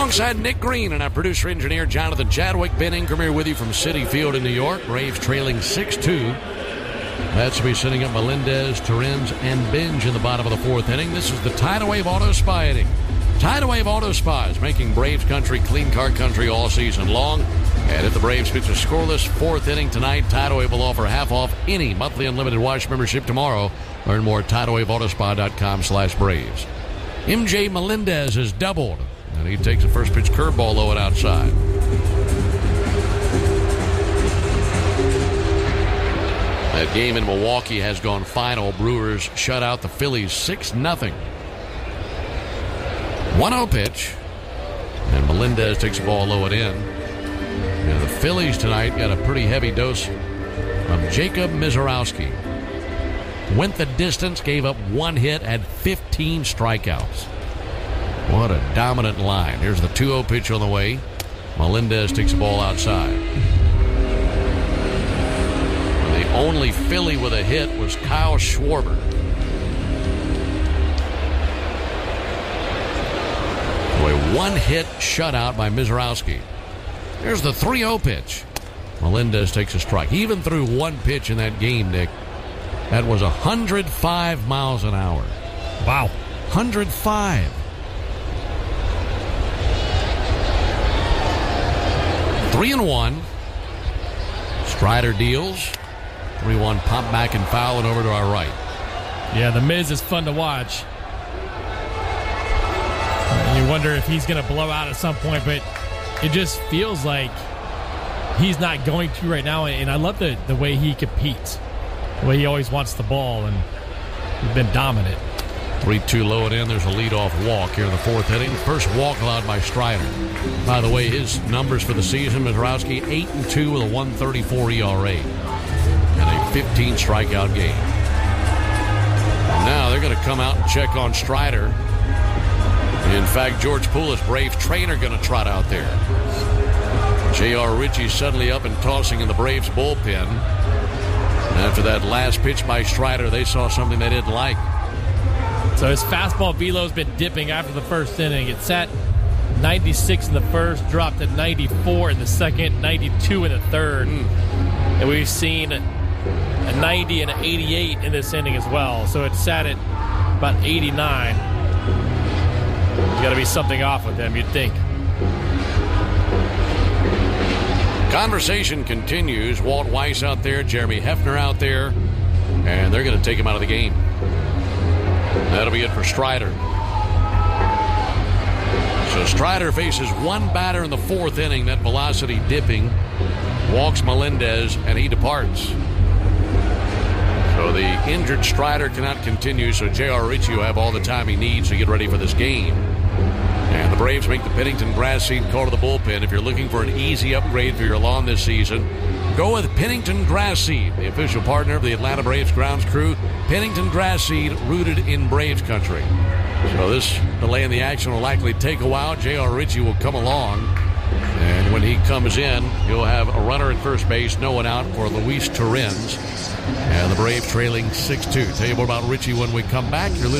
Alongside Nick Green and our producer-engineer Jonathan Chadwick, Ben Ingram here with you from Citi Field in New York. Braves trailing 6-2. That's to be setting up Melendez, Torrens, and Binge in the bottom of the fourth inning. This is the Tidal Wave Auto Spa inning. Tidal Wave Auto Spa is making Braves country clean car country all season long. And if the Braves pitch a scoreless fourth inning tonight, Tidal Wave will offer half off any monthly unlimited wash membership tomorrow. Learn more at TidalWaveAutospa.com/Braves. MJ Melendez has doubled, and he takes the first pitch curveball low and outside. That game in Milwaukee has gone final. Brewers shut out the Phillies 6-0. 1-0 pitch, and Melendez takes the ball low and in. And the Phillies tonight got a pretty heavy dose of Jacob Misiorowski. Went the distance, gave up one hit, had 15 strikeouts. What a dominant line. Here's the 2-0 pitch on the way. Melendez takes the ball outside. And the only Philly with a hit was Kyle Schwarber. A one-hit shutout by Misiorowski. Here's the 3-0 pitch. Melendez takes a strike. He even threw one pitch in that game, Nick. That was 105 miles an hour. Wow. 105. 3-1. Strider deals. 3-1 pop back and foul and over to our right. Yeah, the Miz is fun to watch. You wonder if he's going to blow out at some point, but it just feels like he's not going to right now. And I love the way he competes, the way he always wants the ball, and he's been dominant. 3-2 low and in. There's a leadoff walk here in the fourth inning. First walk allowed by Strider. By the way, his numbers for the season, Misiorowski 8-2 with a 1.34 ERA and a 15 strikeout game. Now they're going to come out and check on Strider. In fact, George Poulos, Braves trainer, going to trot out there. J.R. Ritchie suddenly up and tossing in the Braves bullpen. After that last pitch by Strider, they saw something they didn't like. So his fastball velo's been dipping after the first inning. It sat 96 in the first, dropped at 94 in the second, 92 in the third. And we've seen a 90 and an 88 in this inning as well. So it sat at about 89. There's got to be something off with him, you'd think. Conversation continues. Walt Weiss out there, Jeremy Hefner out there, and they're going to take him out of the game. That'll be it for Strider. So Strider faces one batter in the fourth inning, that velocity dipping, walks Melendez, and he departs. So the injured Strider cannot continue, so J.R. Ritchie will have all the time he needs to get ready for this game. And the Braves make the Pennington grass seed call to the bullpen. If you're looking for an easy upgrade for your lawn this season, go with Pennington Grass Seed, the official partner of the Atlanta Braves grounds crew. Pennington Grass Seed, rooted in Braves country. So this delay in the action will likely take a while. J.R. Ritchie will come along, and when he comes in, you'll have a runner at first base, no one out for Luis Torrens. And the Braves trailing 6-2. Tell you more about Ritchie when we come back. You're listening